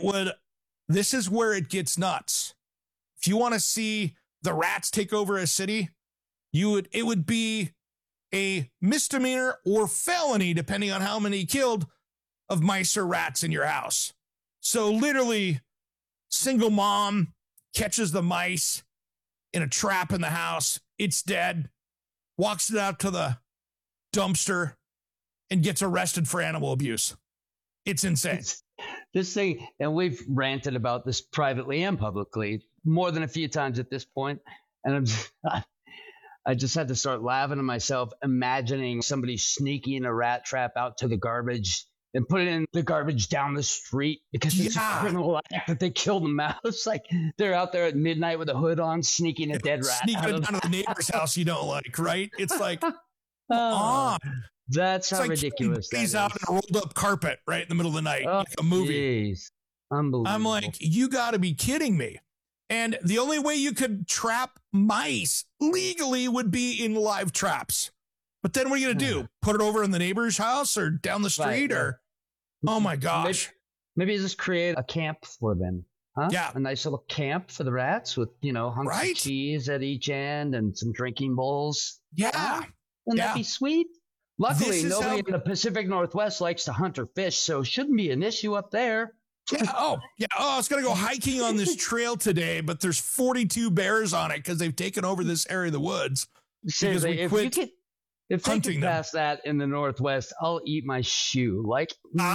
this is where it gets nuts. If you want to see the rats take over a city, it would be a misdemeanor or felony, depending on how many killed, of mice or rats in your house. So literally, single mom catches the mice in a trap in the house. It's dead. Walks it out to the dumpster and gets arrested for animal abuse. It's insane. This thing, and we've ranted about this privately and publicly more than a few times at this point. And I just had to start laughing to myself, imagining somebody sneaking a rat trap out to the garbage and put it in the garbage down the street because it's a criminal act that they killed a mouse. Like they're out there at midnight with a hood on, sneaking a dead rat. Sneaking it down to the neighbor's house you don't like, right? It's like, that's how ridiculous that is. He's out in a rolled up carpet right in the middle of the night. Like a movie. Geez. Unbelievable. I'm like, you got to be kidding me. And the only way you could trap mice legally would be in live traps. But then what are you going to do? Put it over in the neighbor's house or down the street or... Oh my gosh. Maybe just create a camp for them. Huh? Yeah. A nice little camp for the rats with, hunks of cheese at each end and some drinking bowls. Yeah. Wouldn't that be sweet? Luckily, nobody in the Pacific Northwest likes to hunt or fish, so it shouldn't be an issue up there. Yeah. Oh, I was going to go hiking on this trail today, but there's 42 bears on it because they've taken over this area of the woods. Seriously, if they get past that in the Northwest, I'll eat my shoe. Like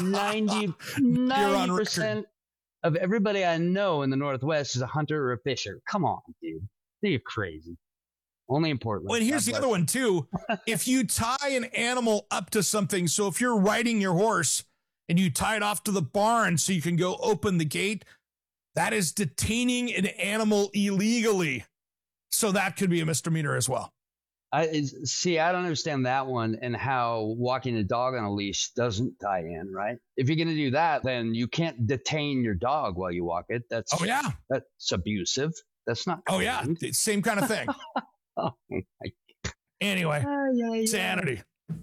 90% of everybody I know in the Northwest is a hunter or a fisher. Come on, dude. You're crazy. Only in Portland. Well, and here's the other one, too. If you tie an animal up to something, so if you're riding your horse and you tie it off to the barn so you can go open the gate, that is detaining an animal illegally. So that could be a misdemeanor as well. I don't understand that one and how walking a dog on a leash doesn't tie in, right? If you're going to do that, then you can't detain your dog while you walk it. That's abusive. That's not kind. Oh, yeah. Same kind of thing. Anyway, insanity.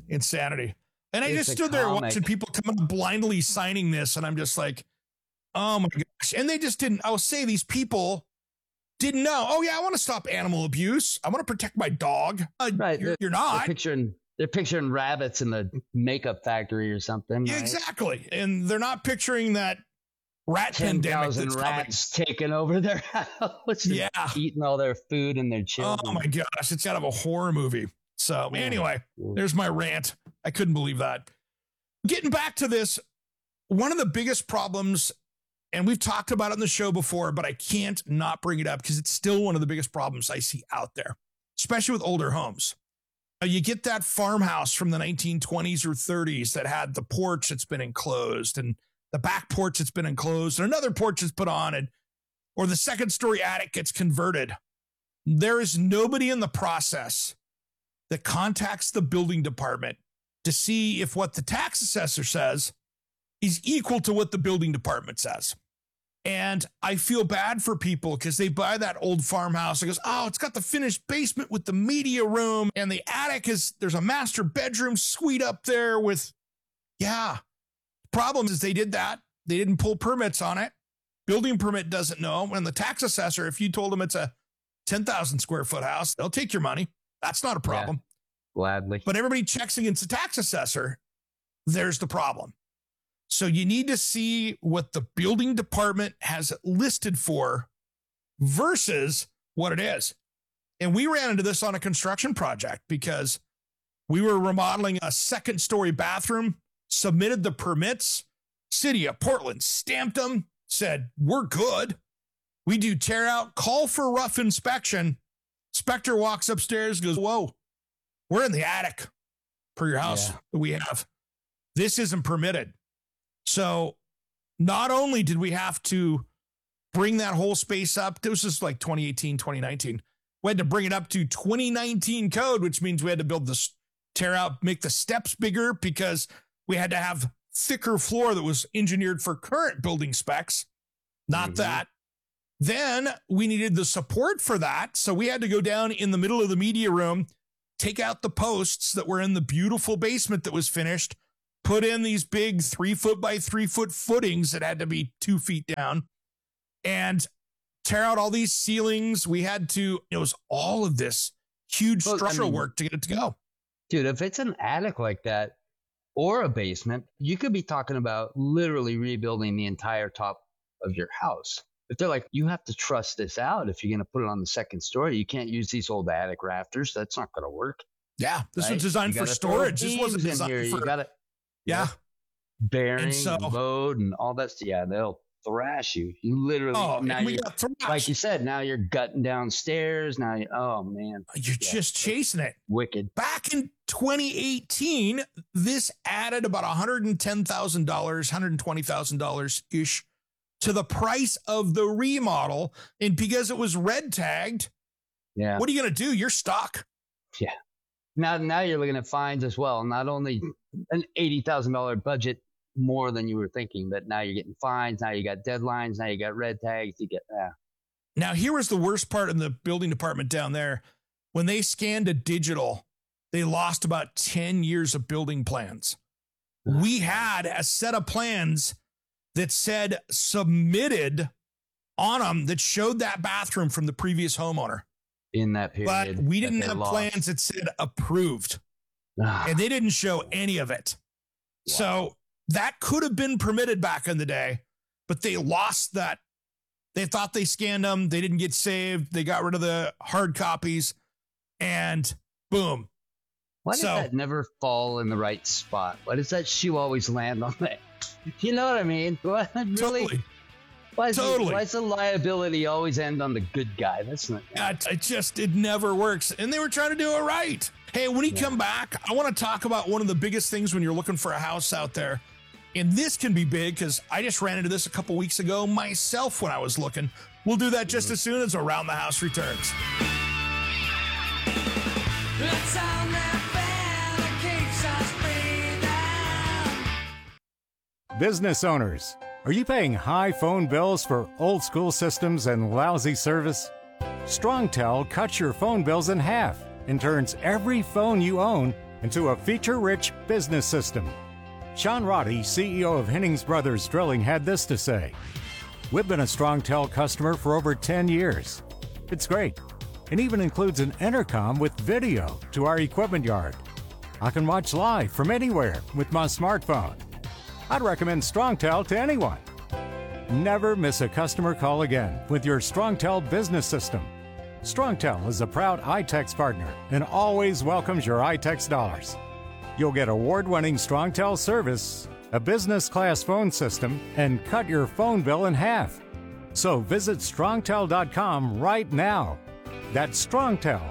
And I just stood there watching people come up blindly signing this, and I'm just like, oh my gosh. And they just didn't. I'll say these people didn't know. Oh yeah, I want to stop animal abuse. I want to protect my dog. Right? You're not. They're picturing rabbits in the makeup factory or something. Right? Exactly, and they're not picturing that rat pandemic that's rats taking over their house. Eating all their food and their children. Oh my gosh, it's kind of a horror movie. So anyway, there's my rant. I couldn't believe that. Getting back to this, one of the biggest problems, and we've talked about it on the show before, but I can't not bring it up because it's still one of the biggest problems I see out there, especially with older homes. You get that farmhouse from the 1920s or 30s that had the porch that's been enclosed and the back porch that's been enclosed and another porch that's put on, or the second story attic gets converted. There is nobody in the process that contacts the building department to see if what the tax assessor says is equal to what the building department says. And I feel bad for people because they buy that old farmhouse and goes, oh, it's got the finished basement with the media room and the attic there's a master bedroom suite up there with, Problem is they did that. They didn't pull permits on it. Building permit doesn't know. And the tax assessor, if you told them it's a 10,000 square foot house, they'll take your money. That's not a problem. Yeah, gladly. But everybody checks against the tax assessor. There's the problem. So you need to see what the building department has listed for versus what it is. And we ran into this on a construction project because we were remodeling a second story bathroom, submitted the permits, City of Portland stamped them, said, we're good. We do tear out, call for rough inspection. Inspector walks upstairs, goes, whoa, we're in the attic per your house that we have. This isn't permitted. So not only did we have to bring that whole space up, this was like 2018, 2019. We had to bring it up to 2019 code, which means we had to build this, tear out, make the steps bigger because we had to have thicker floor that was engineered for current building specs. Not that. Then we needed the support for that. So we had to go down in the middle of the media room, take out the posts that were in the beautiful basement that was finished, put in these big 3 foot by 3 foot footings that had to be 2 feet down and tear out all these ceilings. It was all of this huge structural work to get it to go. Dude, if it's an attic like that or a basement, you could be talking about literally rebuilding the entire top of your house. If they're like, you have to trust this out if you're going to put it on the second story. You can't use these old attic rafters. That's not going to work. Yeah, this was designed for storage. This wasn't designed for... You got it. Yeah. Bearing, load, and all that stuff. Yeah, they'll thrash you. You literally, like you said, now you're gutting downstairs. Now, oh man. You're just chasing it. Wicked. Back in 2018, this added about $110,000, $120,000-ish to the price of the remodel. And because it was red tagged, what are you going to do? You're stuck. Yeah. Now you're looking at fines as well. Not only an $80,000 budget more than you were thinking, but now you're getting fines. Now you got deadlines. Now you got red tags. Now here was the worst part in the building department down there. When they scanned a digital, they lost about 10 years of building plans. We had a set of plans that said submitted on them that showed that bathroom from the previous homeowner. In that period. But we didn't have plans that said approved. And they didn't show any of it. Wow. So that could have been permitted back in the day, but they lost that. They thought they scanned them. They didn't get saved. They got rid of the hard copies and boom. Why does that never fall in the right spot? Why does that shoe always land on that? You know what I mean? What, really? Totally. Why does the liability always end on the good guy? That's not. It never works. And they were trying to do it right. Hey, when you come back, I want to talk about one of the biggest things when you're looking for a house out there. And this can be big because I just ran into this a couple weeks ago myself when I was looking. We'll do that just as soon as Around the House returns. Business owners, are you paying high phone bills for old school systems and lousy service? StrongTel cuts your phone bills in half and turns every phone you own into a feature-rich business system. Sean Roddy, CEO of Hennings Brothers Drilling, had this to say: "We've been a StrongTel customer for over 10 years. It's great. It even includes an intercom with video to our equipment yard. I can watch live from anywhere with my smartphone. I'd recommend StrongTel to anyone. Never miss a customer call again with your StrongTel business system. StrongTel is a proud iTex partner and always welcomes your iTex dollars. You'll get award-winning StrongTel service, a business-class phone system, and cut your phone bill in half. So visit StrongTel.com right now. That's StrongTel,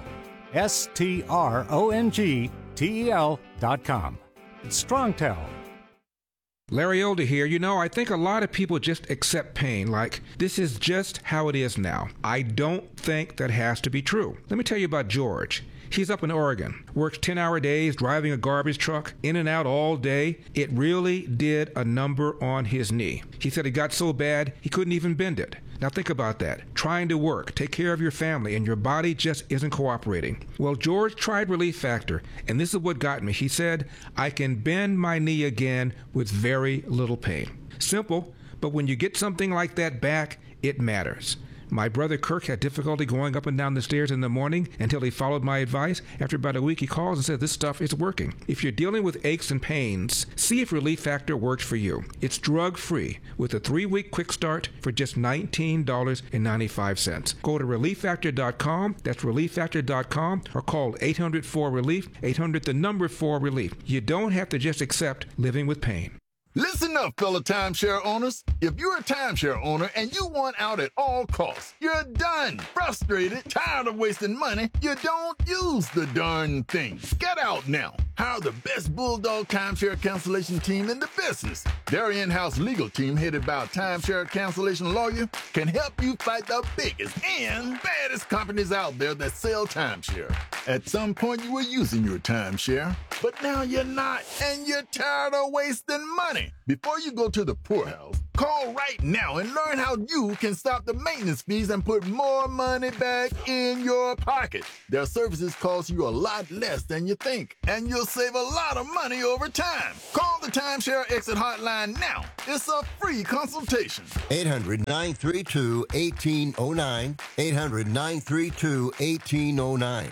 StrongTel.com. It's StrongTel. Larry Older here. I think a lot of people just accept pain like this is just how it is now. I don't think that has to be true. Let me tell you about George. He's up in Oregon, works 10-hour days, driving a garbage truck, in and out all day. It really did a number on his knee. He said it got so bad he couldn't even bend it. Now think about that. Trying to work, take care of your family, and your body just isn't cooperating. Well, George tried Relief Factor, and this is what got me. He said, I can bend my knee again with very little pain. Simple, but when you get something like that back, it matters. My brother Kirk had difficulty going up and down the stairs in the morning until he followed my advice. After about a week, he calls and says, this stuff is working. If you're dealing with aches and pains, see if Relief Factor works for you. It's drug-free with a 3-week quick start for just $19.95. Go to ReliefFactor.com. That's ReliefFactor.com, or call 800-4-RELIEF, 800-4-RELIEF. You don't have to just accept living with pain. Listen up, fellow timeshare owners. If you're a timeshare owner and you want out at all costs, you're done, frustrated, tired of wasting money, you don't use the darn thing. Get out now. Hire the best Bulldog timeshare cancellation team in the business. Their in-house legal team, headed by a timeshare cancellation lawyer, can help you fight the biggest and baddest companies out there that sell timeshare. At some point, you were using your timeshare, but now you're not, and you're tired of wasting money. Before you go to the poorhouse, Call right now and learn how you can stop the maintenance fees and put more money back in your pocket. Their services cost you a lot less than you think, and you'll save a lot of money over time. Call the Timeshare Exit Hotline now. It's a free consultation. 800-932-1809. 800-932-1809.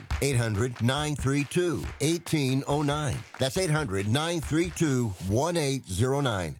800-932-1809. That's 800-932-1809.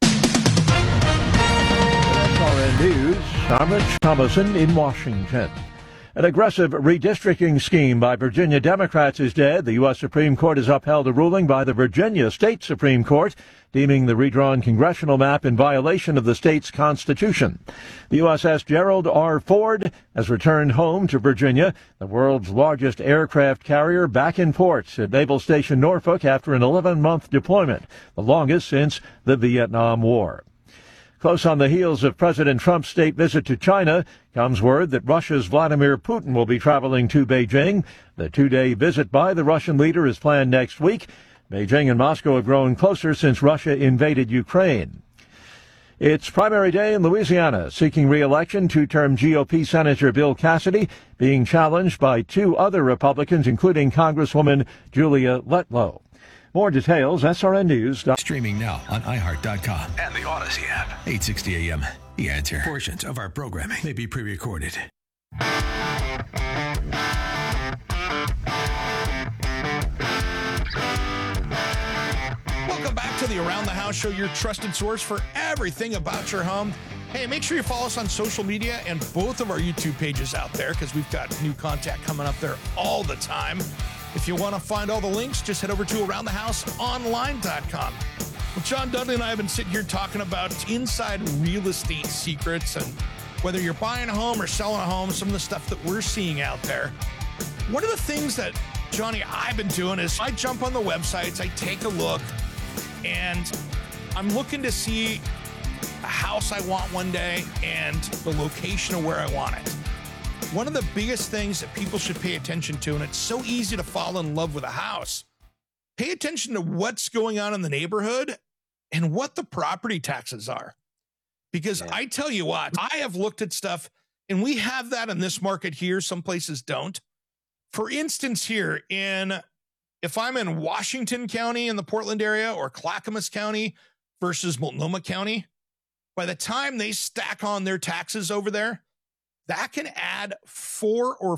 SRN News, I'm Rich Thomason in Washington. An aggressive redistricting scheme by Virginia Democrats is dead. The U.S. Supreme Court has upheld a ruling by the Virginia State Supreme Court, deeming the redrawn congressional map in violation of the state's constitution. The USS Gerald R. Ford has returned home to Virginia, the world's largest aircraft carrier, back in port at Naval Station Norfolk after an 11-month deployment, the longest since the Vietnam War. Close on the heels of President Trump's state visit to China comes word that Russia's Vladimir Putin will be traveling to Beijing. The two-day visit by the Russian leader is planned next week. Beijing and Moscow have grown closer since Russia invaded Ukraine. It's primary day in Louisiana. Seeking re-election, two-term GOP Senator Bill Cassidy being challenged by two other Republicans, including Congresswoman Julia Letlow. More details, SRN News. Streaming now on iHeart.com and the Odyssey app. 8:60 a.m. The Answer. Portions of our programming may be pre-recorded. Welcome back to the Around the House Show, your trusted source for everything about your home. Hey, make sure you follow us on social media and both of our YouTube pages out there, because we've got new content coming up there all the time. If you want to find all the links, just head over to AroundTheHouseOnline.com. Well, John Dudley and I have been sitting here talking about inside real estate secrets, and whether you're buying a home or selling a home, some of the stuff that we're seeing out there. One of the things that, Johnny, I've been doing is I jump on the websites, I take a look, and I'm looking to see a house I want one day and the location of where I want it. One of the biggest things that people should pay attention to, and it's so easy to fall in love with a house, pay attention to what's going on in the neighborhood and what the property taxes are. Because I tell you what, I have looked at stuff, and we have that in this market here. Some places don't. For instance, here if I'm in Washington County in the Portland area or Clackamas County versus Multnomah County, by the time they stack on their taxes over there, that can add $400 or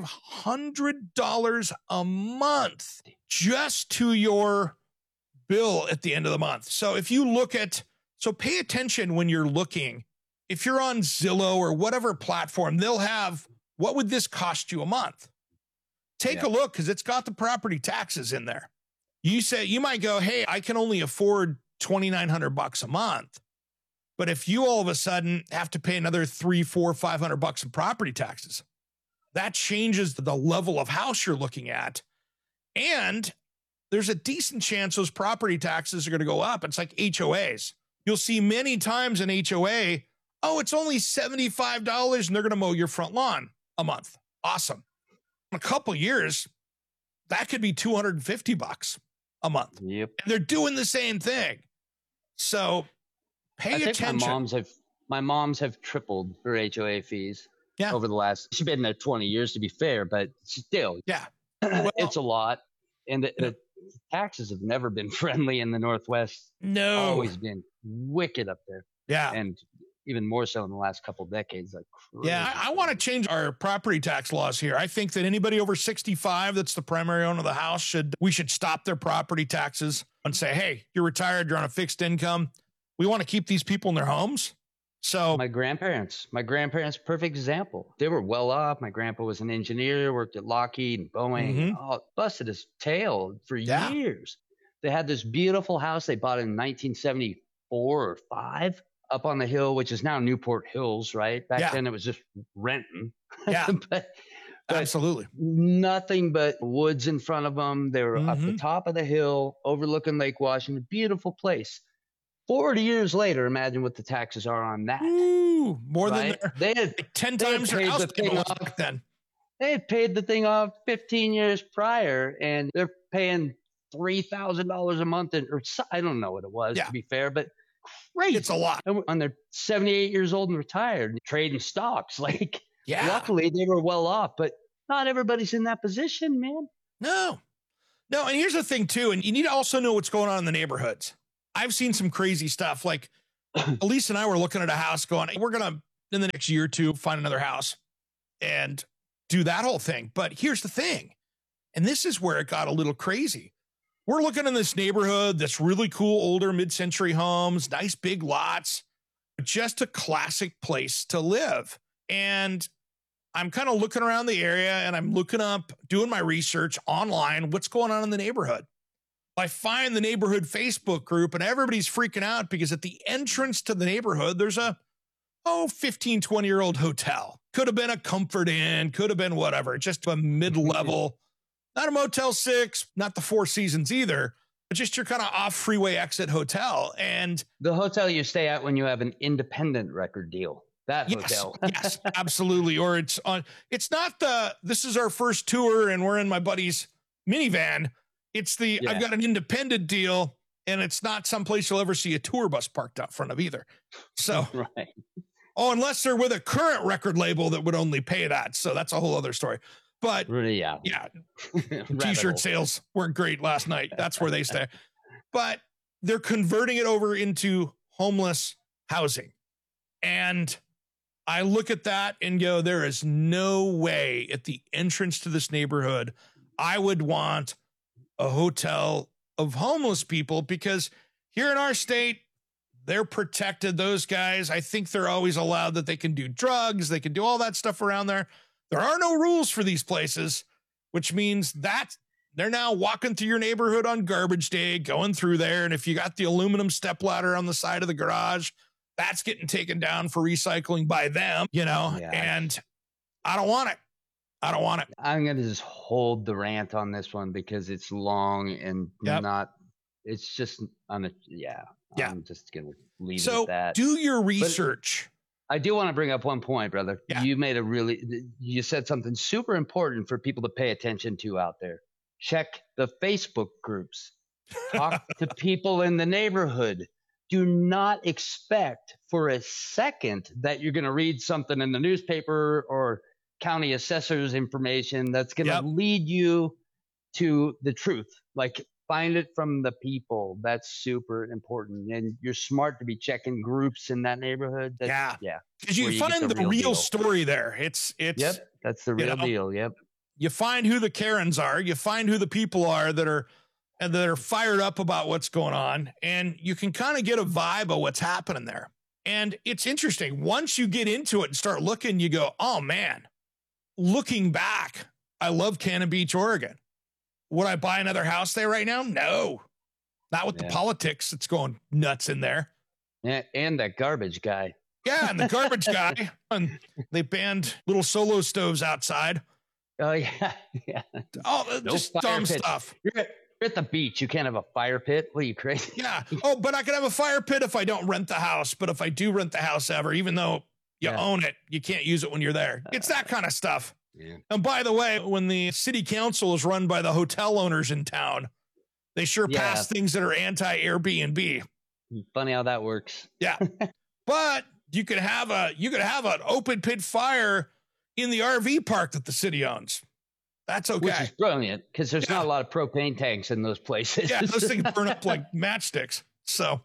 $500 a month just to your bill at the end of the month. So if you look at, so pay attention when you're looking. If you're on Zillow or whatever platform, they'll have, what would this cost you a month? Take a look, because it's got the property taxes in there. You might go, hey, I can only afford $2,900 a month. But if you all of a sudden have to pay another $300, $400, $500 in property taxes, that changes the level of house you're looking at. And there's a decent chance those property taxes are going to go up. It's like HOAs. You'll see many times in HOA, oh, it's only $75 and they're going to mow your front lawn a month. Awesome. In a couple years, that could be $250 a month. Yep. And they're doing the same thing. So pay attention. My moms have tripled her HOA fees over the last, she's been there 20 years to be fair, but still, well, it's a lot. And the taxes have never been friendly in the Northwest. No. Always been wicked up there. Yeah. And even more so in the last couple of decades. Like crazy. Yeah, I want to change our property tax laws here. I think that anybody over 65 that's the primary owner of the house we should stop their property taxes and say, hey, you're retired, you're on a fixed income. We want to keep these people in their homes. So my grandparents, perfect example. They were well off. My grandpa was an engineer, worked at Lockheed and Boeing, busted his tail for years. They had this beautiful house they bought in 1974 or 5 up on the hill, which is now Newport Hills, right? Back then it was just renting. Yeah, but absolutely. Nothing but woods in front of them. They were up the top of the hill, overlooking Lake Washington. Beautiful place. 40 years later, imagine what the taxes are on that. Ooh, more than they had like 10 times their house back then. They had paid the thing off 15 years prior, and they're paying $3,000 a month, or I don't know what it was, to be fair, but crazy. It's a lot. And they're 78 years old and retired, trading stocks. Like, Yeah. luckily they were well off, but not everybody's in that position, man. No. And here's the thing too. And you need to also know what's going on in the neighborhoods. I've seen some crazy stuff. Like Elise and I were looking at a house going, we're going to, in the next year or two, find another house and do that whole thing. But here's the thing. And this is where it got a little crazy. We're looking in this neighborhood that's really cool, older mid-century homes, nice big lots, just a classic place to live. And I'm kind of looking around the area and I'm looking up, doing my research online, what's going on in the neighborhood. I find the neighborhood Facebook group and everybody's freaking out because at the entrance to the neighborhood, there's a 15, 20-year-old hotel. Could have been a Comfort Inn, could have been whatever, just a mid-level, not a Motel 6, not the Four Seasons either, but just your kind of off freeway exit hotel. And the hotel you stay at when you have an independent record deal. That hotel. Yes, absolutely. Or it's not this is our first tour and we're in my buddy's minivan. It's I've got an independent deal and it's not someplace you'll ever see a tour bus parked out front of either. So, right. Unless they're with a current record label that would only pay that. So that's a whole other story. But yeah, t-shirt sales weren't great last night. That's where they stay. But they're converting it over into homeless housing. And I look at that and go, there is no way at the entrance to this neighborhood I would want a hotel of homeless people, because here in our state, they're protected. Those guys, I think they're always allowed that they can do drugs. They can do all that stuff around there. There are no rules for these places, which means that they're now walking through your neighborhood on garbage day, going through there. And if you got the aluminum stepladder on the side of the garage, that's getting taken down for recycling by them, and I don't want it. I'm going to just hold the rant on this one because it's long and it's just, I'm just going to leave it at that. Do your research. But I do want to bring up one point, brother. Yeah. You said something super important for people to pay attention to out there. Check the Facebook groups. Talk to people in the neighborhood. Do not expect for a second that you're going to read something in the newspaper or county assessor's information that's going to lead you to the truth. Like, find it from the people. That's super important. And you're smart to be checking groups in that neighborhood. Because you find the real story there. It's that's the real deal. Yep. You find who the Karens are. You find who the people are that are fired up about what's going on. And you can kind of get a vibe of what's happening there. And it's interesting. Once you get into it and start looking, you go, oh man, looking back, I love Cannon Beach, Oregon. Would I buy another house there right now? No, not with the politics that's going nuts in there. Yeah, and that garbage guy. Yeah, and the garbage guy. And they banned little solo stoves outside. Oh, yeah. Oh, just dumb stuff. You're at the beach. You can't have a fire pit. What, are you crazy? Yeah. Oh, but I can have a fire pit if I don't rent the house. But if I do rent the house ever, even though you own it, you can't use it when you're there. It's that kind of stuff. Yeah. And by the way, when the city council is run by the hotel owners in town, they sure pass things that are anti-Airbnb. Funny how that works. Yeah. But you could have an open pit fire in the RV park that the city owns. That's okay. Which is brilliant because there's not a lot of propane tanks in those places. Yeah, those things burn up like matchsticks. So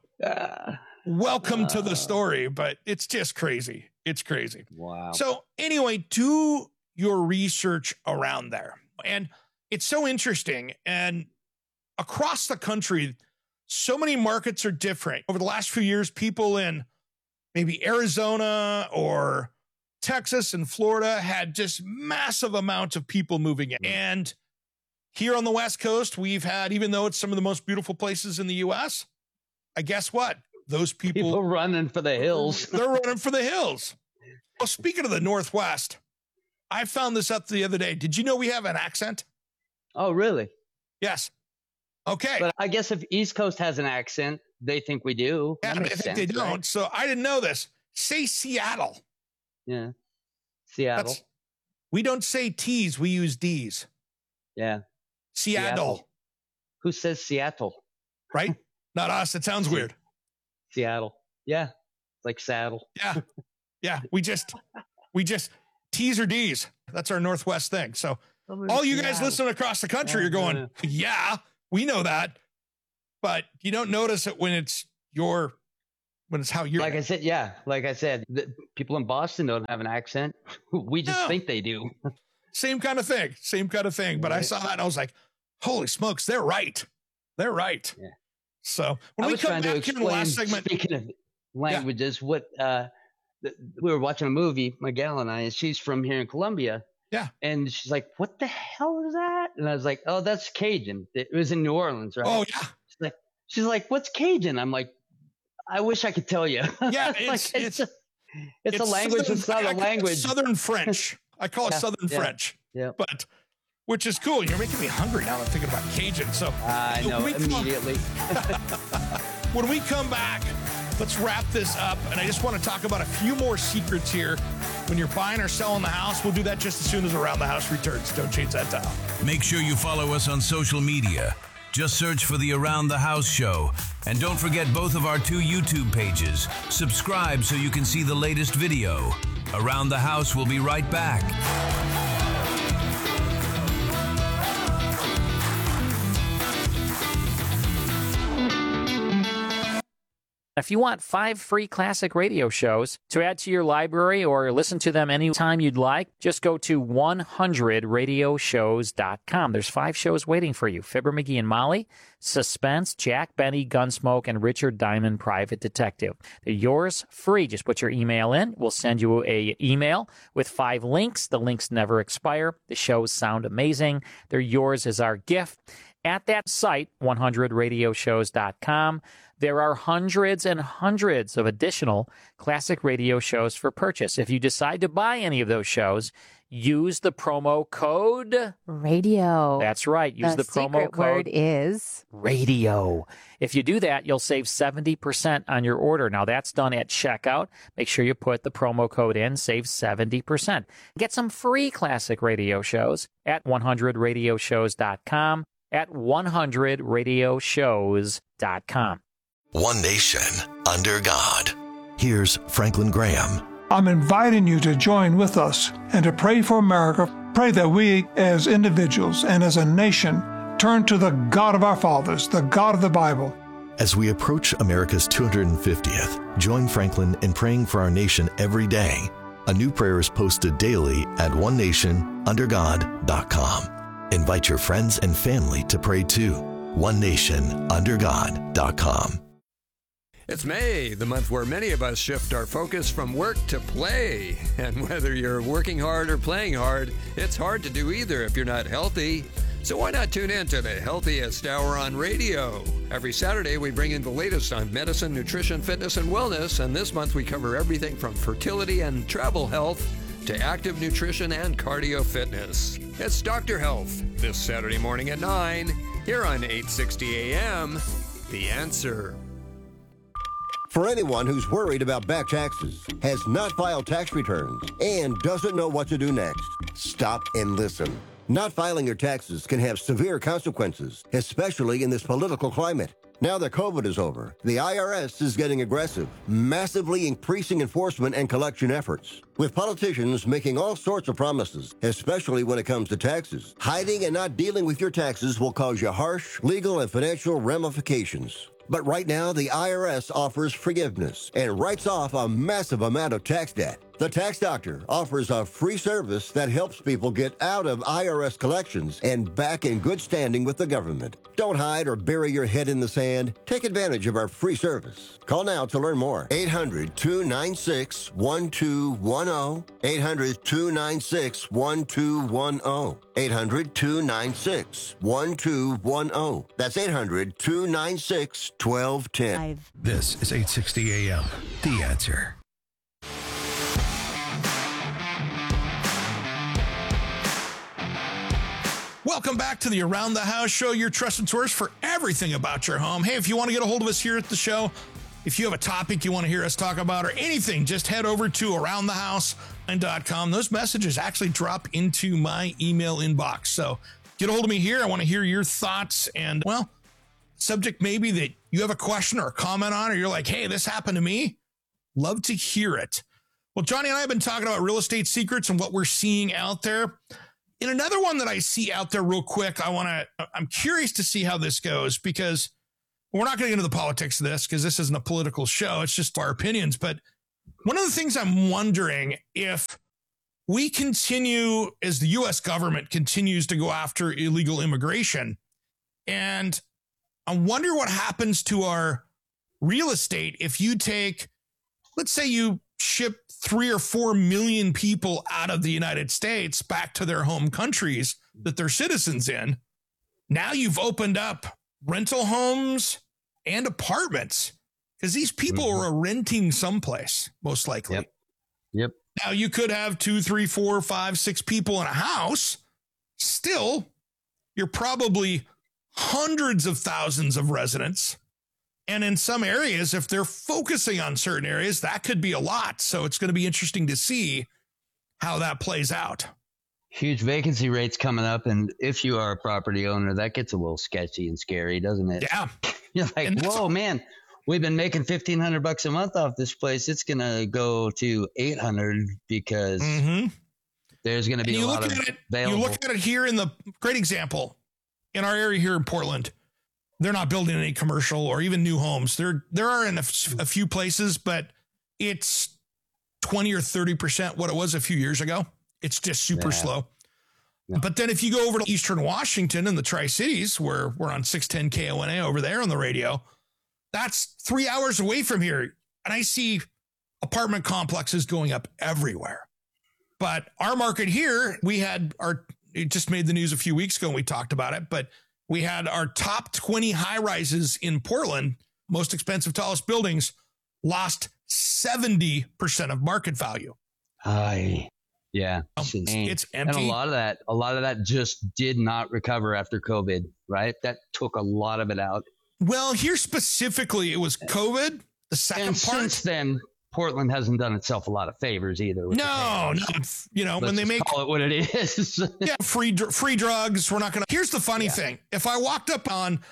welcome to the story, but it's just crazy. It's crazy. Wow. So anyway, do your research around there. And it's so interesting. And across the country, so many markets are different. Over the last few years, people in maybe Arizona or Texas and Florida had just massive amounts of people moving in. And here on the West Coast, we've had, even though it's some of the most beautiful places in the U.S., I guess what? Those people running for the hills. They're running for the hills. Well, speaking of the Northwest, I found this up the other day. Did you know we have an accent? Oh, really? Yes. Okay. But I guess if East Coast has an accent, they think we do. Yeah, I think they don't. Right? So I didn't know this. Say Seattle. Yeah. Seattle. We don't say T's. We use D's. Yeah. Seattle. Who says Seattle? Right? Not us. It sounds weird. Seattle. Yeah. Like Saddle. Yeah. Yeah. We just T's or D's. That's our Northwest thing. So all you guys listening across the country are going, yeah, we know that. But you don't notice it when it's how you're. Like I said, yeah. Like I said, the people in Boston don't have an accent. We just think they do. Same kind of thing. But I saw that and I was like, holy smokes, they're right. They're right. Yeah. So when we come back in the last segment. Speaking of languages, we were watching a movie, Miguel and I, and she's from here in Colombia. Yeah. And she's like, what the hell is that? And I was like, oh, that's Cajun. It was in New Orleans, right? Oh, yeah. She's like, what's Cajun? I'm like, I wish I could tell you. Yeah, it's a language. It's not a language. Southern French. I call it Southern French. Yeah. But which is cool. You're making me hungry now that I'm thinking about Cajun. So I know immediately. When we come back, let's wrap this up. And I just want to talk about a few more secrets here. When you're buying or selling the house, we'll do that just as soon as Around the House returns. Don't change that dial. Make sure you follow us on social media. Just search for the Around the House show. And don't forget both of our 2 YouTube pages. Subscribe so you can see the latest video. Around the House will be right back. If you want 5 free classic radio shows to add to your library or listen to them anytime you'd like, just go to 100radioshows.com. There's 5 shows waiting for you. Fibber McGee and Molly, Suspense, Jack Benny, Gunsmoke, and Richard Diamond, Private Detective. They're yours free. Just put your email in. We'll send you an email with 5 links. The links never expire. The shows sound amazing. They're yours as our gift. At that site, 100radioshows.com, there are hundreds and hundreds of additional classic radio shows for purchase. If you decide to buy any of those shows, use the promo code radio. That's right. Use the promo code. Word is radio. If you do that, you'll save 70% on your order. Now, that's done at checkout. Make sure you put the promo code in, save 70%. Get some free classic radio shows at 100radioshows.com, at 100radioshows.com. One nation under God. Here's Franklin Graham. I'm inviting you to join with us and to pray for America. Pray that we as individuals and as a nation turn to the God of our fathers, the God of the Bible. As we approach America's 250th, join Franklin in praying for our nation every day. A new prayer is posted daily at onenationundergod.com. Invite your friends and family to pray too. onenationundergod.com. It's May, the month where many of us shift our focus from work to play. And whether you're working hard or playing hard, it's hard to do either if you're not healthy. So why not tune in to the Healthiest Hour on radio? Every Saturday, we bring in the latest on medicine, nutrition, fitness, and wellness. And this month, we cover everything from fertility and travel health to active nutrition and cardio fitness. It's Dr. Health, this Saturday morning at 9, here on 860 AM, The Answer. For anyone who's worried about back taxes, has not filed tax returns, and doesn't know what to do next, stop and listen. Not filing your taxes can have severe consequences, especially in this political climate. Now that COVID is over, the IRS is getting aggressive, massively increasing enforcement and collection efforts, with politicians making all sorts of promises, especially when it comes to taxes. Hiding and not dealing with your taxes will cause you harsh legal and financial ramifications. But right now, the IRS offers forgiveness and writes off a massive amount of tax debt. The Tax Doctor offers a free service that helps people get out of IRS collections and back in good standing with the government. Don't hide or bury your head in the sand. Take advantage of our free service. Call now to learn more. 800-296-1210. 800-296-1210. 800-296-1210. That's 800-296-1210. This is 860 AM. The Answer. Welcome back to the Around the House show, your trusted source for everything about your home. Hey, if you want to get a hold of us here at the show, if you have a topic you want to hear us talk about or anything, just head over to aroundthehouse.com. Those messages actually drop into my email inbox. So get a hold of me here. I want to hear your thoughts and, well, subject maybe that you have a question or a comment on, or you're like, hey, this happened to me, love to hear it. Well, Johnny and I have been talking about real estate secrets and what we're seeing out there. In another one that I see out there real quick, I'm curious to see how this goes, because we're not going to get into the politics of this because this isn't a political show. It's just our opinions. But one of the things I'm wondering, if we continue, as the U.S. government continues to go after illegal immigration, and I wonder what happens to our real estate if you take, let's say you ship 3 or 4 million people out of the United States back to their home countries that they're citizens in. Now you've opened up rental homes and apartments because these people are renting someplace, most likely. Yep. Now you could have 2, 3, 4, 5, 6 people in a house. Still, you're probably hundreds of thousands of residents. And in some areas, if they're focusing on certain areas, that could be a lot. So it's going to be interesting to see how that plays out. Huge vacancy rates coming up. And if you are a property owner, that gets a little sketchy and scary, doesn't it? Yeah. You're like, whoa, man, we've been making $1,500 a month off this place. It's going to go to $800 because there's going to be a lot of available. You look at it here in the great example in our area here in Portland. They're not building any commercial or even new homes. There are in a few places, but it's 20 or 30% what it was a few years ago. It's just super slow. Yeah. But then if you go over to Eastern Washington and the Tri-Cities, where we're on 610 KONA over there on the radio, that's 3 hours away from here. And I see apartment complexes going up everywhere. But our market here, it just made the news a few weeks ago and we talked about it, but we had our top 20 high rises in Portland, most expensive, tallest buildings, lost 70% of market value. Yeah, it's empty. And a lot of that just did not recover after COVID, right? That took a lot of it out. Well, here specifically, it was COVID. The second part. Since then, Portland hasn't done itself a lot of favors either. No. When they call it what it is. free drugs. We're not going to. Here's the funny thing. If I walked up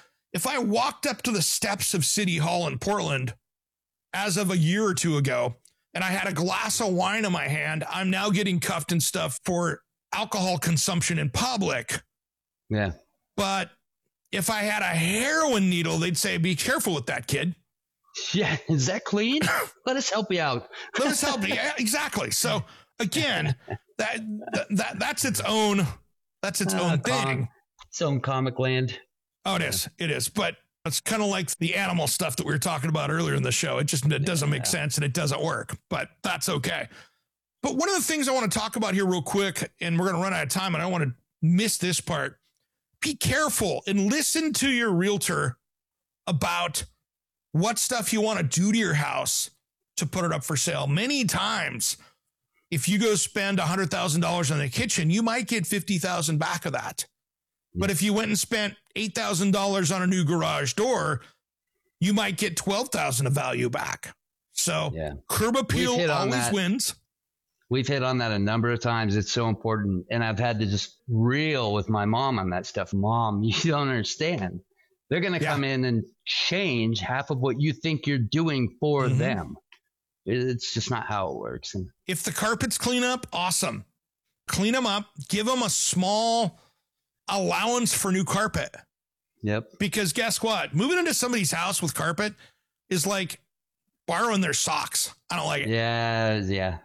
to the steps of City Hall in Portland as of a year or two ago, and I had a glass of wine in my hand, I'm now getting cuffed and stuff for alcohol consumption in public. Yeah. But if I had a heroin needle, they'd say, be careful with that, kid. Yeah. Is that clean? Let us help you out. Let us help you. Yeah, exactly. So again, that's its own thing. Its own comic land. Oh, it is. It is. But it's kind of like the animal stuff that we were talking about earlier in the show. It doesn't make sense and it doesn't work, but that's okay. But one of the things I want to talk about here real quick, and we're going to run out of time and I don't want to miss this part. Be careful and listen to your realtor about what stuff you want to do to your house to put it up for sale. Many times, if you go spend $100,000 on the kitchen, you might get $50,000 back of that. But if you went and spent $8,000 on a new garage door, you might get $12,000 of value back. So curb appeal always wins. We've hit on that a number of times. It's so important. And I've had to just reel with my mom on that stuff. Mom, you don't understand. They're going to come in and change half of what you think you're doing for them. It's just not how it works. And if the carpets clean up, awesome. Clean them up. Give them a small allowance for new carpet. Yep. Because guess what? Moving into somebody's house with carpet is like borrowing their socks. I don't like it. Yeah.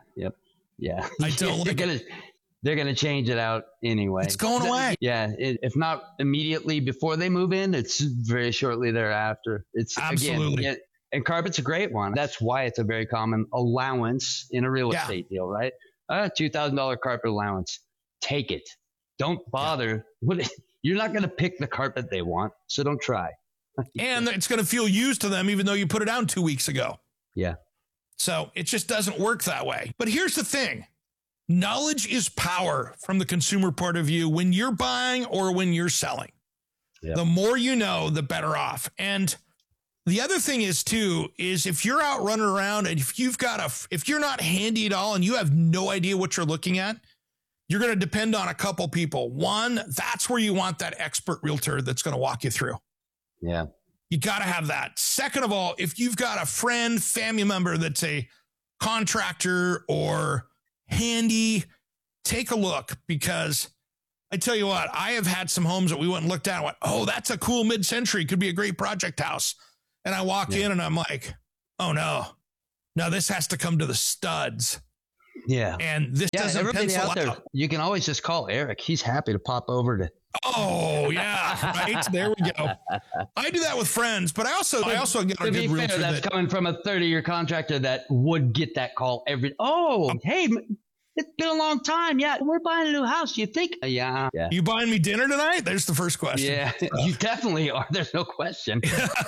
I don't like it. They're going to change it out anyway. It's going away. Yeah. If not immediately before they move in, it's very shortly thereafter. It's absolutely. Again, and carpet's a great one. That's why it's a very common allowance in a real estate deal, right? $2,000 carpet allowance. Take it. Don't bother. You're not going to pick the carpet they want, so don't try. And it's going to feel used to them even though you put it down 2 weeks ago. Yeah. So it just doesn't work that way. But here's the thing. Knowledge is power from the consumer point of view when you're buying or when you're selling. Yep. The more you know, the better off. And the other thing is, too, is if you're out running around and if you're not handy at all and you have no idea what you're looking at, you're going to depend on a couple people. One, that's where you want that expert realtor that's going to walk you through. Yeah. You got to have that. Second of all, if you've got a friend, family member that's a contractor or handy, take a look, because I tell you what, I have had some homes that we went and looked at and went, oh, that's a cool mid-century. Could be a great project house. And I walk in and I'm like, oh no, this has to come to the studs. Yeah. And this doesn't everybody pencil out there, you can always just call Eric. He's happy to pop over to. Oh yeah, right. There we go. I do that with friends, but I also get a to good be fair, realtor that's coming from a 30-year contractor that would get that call every. Oh, hey, it's been a long time. Yeah, we're buying a new house. You think? Yeah. You buying me dinner tonight? There's the first question. Yeah, you definitely are. There's no question.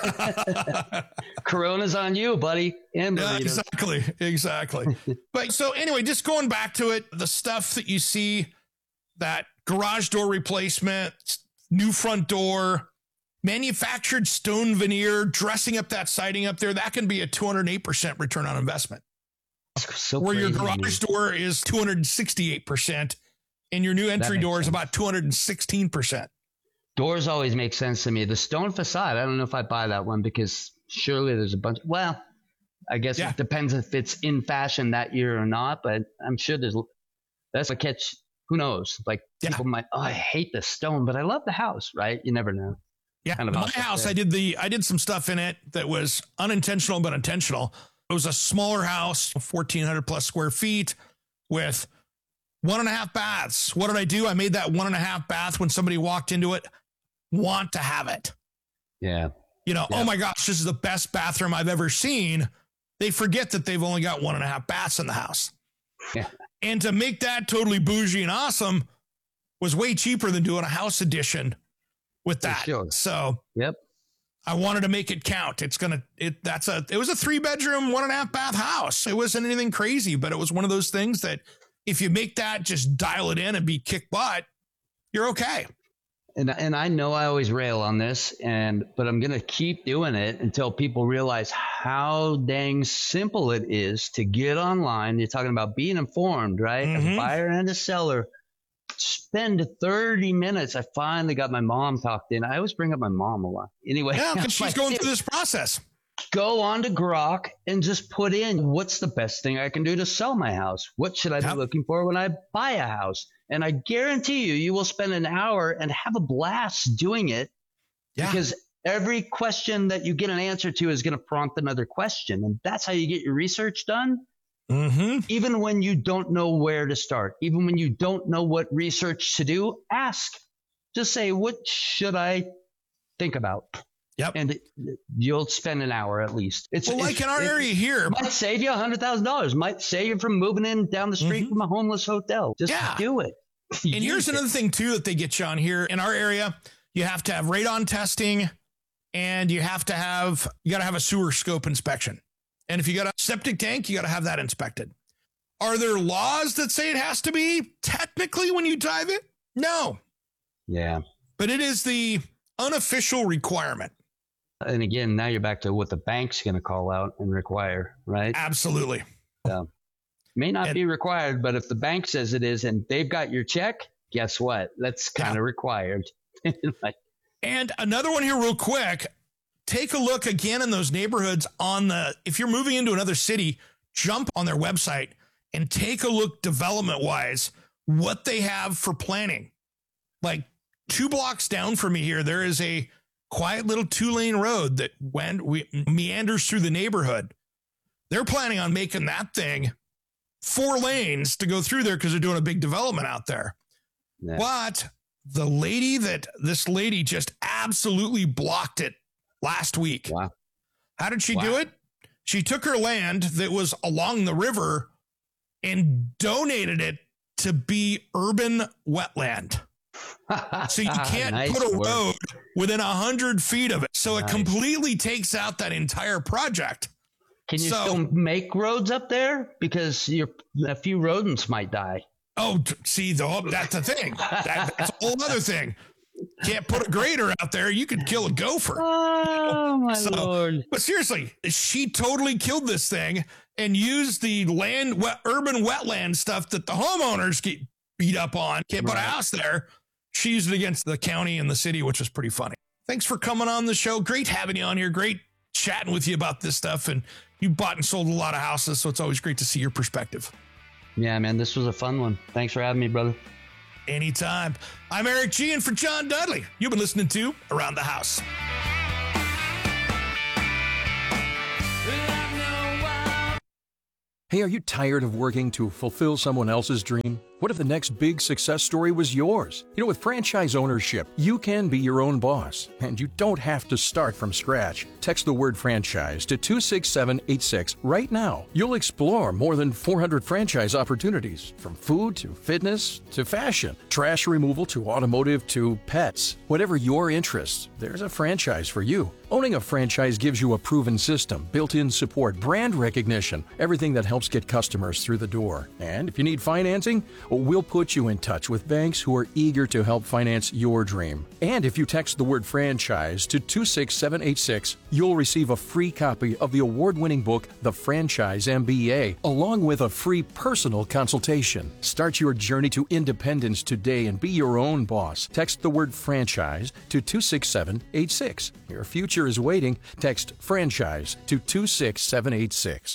Corona's on you, buddy. And exactly. But so anyway, just going back to it, the stuff that you see, that garage door replacement, new front door, manufactured stone veneer, dressing up that siding up there, that can be a 208% return on investment. So where your crazy, garage door is 268% and your new entry door is about 216%. Doors always make sense to me. The stone facade, I don't know if I buy that one, because surely there's a bunch. Well, I guess it depends if it's in fashion that year or not, but I'm sure that's a catch. Who knows? Like people might, I hate the stone, but I love the house, right? You never know. Yeah. Kind of my house, I did some stuff in it that was unintentional, but intentional. It was a smaller house, 1,400 plus square feet with 1.5 baths. What did I do? I made that 1.5 bath when somebody walked into it, want to have it. Yeah. Oh my gosh, this is the best bathroom I've ever seen. They forget that they've only got 1.5 baths in the house. Yeah. And to make that totally bougie and awesome was way cheaper than doing a house addition with that. Sure. So yep. I wanted to make it count. It was a 3-bedroom, 1.5 bath house. It wasn't anything crazy, but it was one of those things that if you make that, just dial it in and be kick butt, you're okay. And I know I always rail on this, but I'm going to keep doing it until people realize how dang simple it is to get online. You're talking about being informed, right? As a buyer and a seller. Spend 30 minutes. I finally got my mom talked in. I always bring up my mom a lot. Anyway. Yeah, because she's going through this process. Go on to Grok and just put in, what's the best thing I can do to sell my house? What should I be looking for when I buy a house? And I guarantee you will spend an hour and have a blast doing it. Yeah. Because every question that you get an answer to is going to prompt another question. And that's how you get your research done. Even when you don't know where to start, even when you don't know what research to do, ask. Just say, what should I think about? Yep. And you'll spend an hour at least. It's in our area here. Might save you $100,000. Might save you from moving in down the street from a homeless hotel. Just do it. And here's another thing too that they get you on here in our area. You have to have radon testing, and you got to have a sewer scope inspection. And if you got a septic tank, you got to have that inspected. Are there laws that say it has to be technically when you dive it? No. Yeah. But it is the unofficial requirement. And again, now you're back to what the bank's going to call out and require, right? Absolutely. May not be required, but if the bank says it is and they've got your check, guess what? That's kind of required. And another one here real quick. Take a look again in those neighborhoods if you're moving into another city, jump on their website and take a look development wise, what they have for planning. Like 2 blocks down from me here, there is a quiet little 2-lane road that meanders through the neighborhood. They're planning on making that thing 4 lanes to go through there because they're doing a big development out there. Yeah. But this lady just absolutely blocked it last week. Wow. How did she do it? She took her land that was along the river and donated it to be urban wetland. So you can't put a road within 100 feet of it. So it completely takes out that entire project. Can you still make roads up there? Because a few rodents might die. Oh, see, that's the thing. That's a whole other thing. Can't put a grader out there. You could kill a gopher. Oh, my Lord. But seriously, she totally killed this thing and used the urban wetland stuff that the homeowners get beat up on. Can't put a house there. She used it against the county and the city, which was pretty funny. thanks for coming on the show. Great having you on here. Great chatting with you about this stuff. And you bought and sold a lot of houses, so it's always great to see your perspective. Yeah, man, this was a fun one. Thanks for having me, brother. Anytime. I'm Eric G, and for John Dudley, you've been listening to Around the House. Hey, are you tired of working to fulfill someone else's dream? What if the next big success story was yours? You know, with franchise ownership, you can be your own boss, and you don't have to start from scratch. Text the word franchise to 26786 right now. You'll explore more than 400 franchise opportunities, from food to fitness to fashion, trash removal to automotive to pets. Whatever your interests, there's a franchise for you. Owning a franchise gives you a proven system, built-in support, brand recognition, everything that helps get customers through the door. And if you need financing, we'll put you in touch with banks who are eager to help finance your dream. And if you text the word franchise to 26786, you'll receive a free copy of the award-winning book, The Franchise MBA, along with a free personal consultation. Start your journey to independence today and be your own boss. Text the word franchise to 26786. Your future is waiting. Text franchise to 26786.